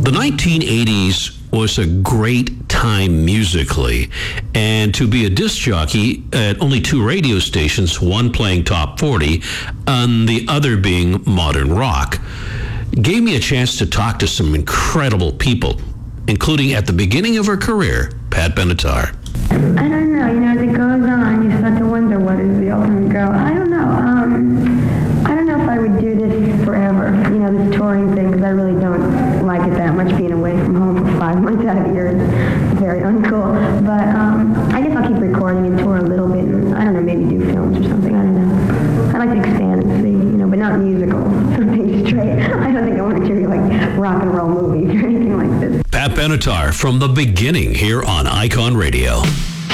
The 1980s was a great time musically, and to be a disc jockey at only two radio stations, one playing top 40 and the other being modern rock, gave me a chance to talk to some incredible people, including at the beginning of her career, Pat Benatar. I don't know, as it goes on, you start to wonder what is the ultimate goal. I don't know. I don't know if I would do this forever, this touring thing, because I really don't like it that much, being away from home for 5 months out of the year. It's very uncool. But I guess I'll keep recording and tour a little bit, and I don't know, maybe do films or something. I don't know. I'd like to expand and see, but not musical. Something straight. I don't think I want to do like rock and roll movies or anything like this. Pat Benatar from the beginning here on Icon Radio.